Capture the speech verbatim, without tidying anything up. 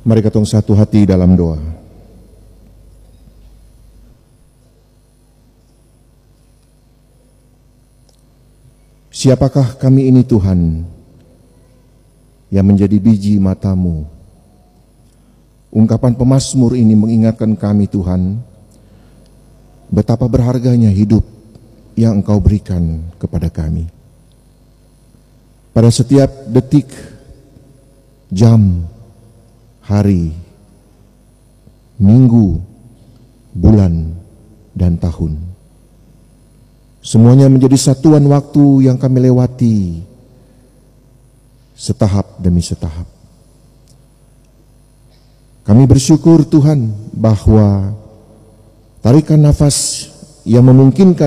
Mari ketong satu hati dalam doa. Siapakah kami ini Tuhan, yang menjadi biji mata-Mu? Ungkapan pemazmur ini mengingatkan kami Tuhan, betapa berharganya hidup yang Engkau berikan kepada kami. Pada setiap detik, jam, hari, minggu, bulan, dan tahun, semuanya menjadi satuan waktu yang kami lewati setahap demi setahap. Kami bersyukur Tuhan bahwa tarikan nafas yang memungkinkan